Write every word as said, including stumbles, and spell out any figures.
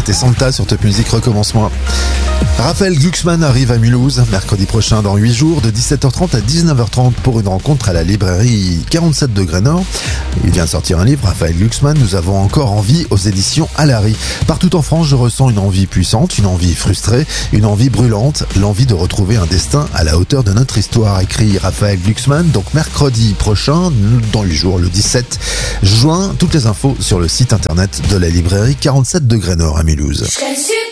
c'était Santa sur Top Music, recommence-moi. Raphaël Glucksmann arrive à Mulhouse mercredi prochain dans huit jours de dix-sept heures trente à dix-neuf heures trente pour une rencontre à la librairie quarante-sept degrés Nord. Il vient de sortir un livre, Raphaël Glucksmann, Nous avons encore envie, aux éditions Alary. Partout en France, je ressens une envie puissante, une envie frustrée, une envie brûlante, l'envie de retrouver un destin à la hauteur de notre histoire, écrit Raphaël Glucksmann. Donc mercredi prochain, dans huit jours, le dix-sept juin, toutes les infos sur le site internet de la librairie quarante-sept degrés Nord à Mulhouse.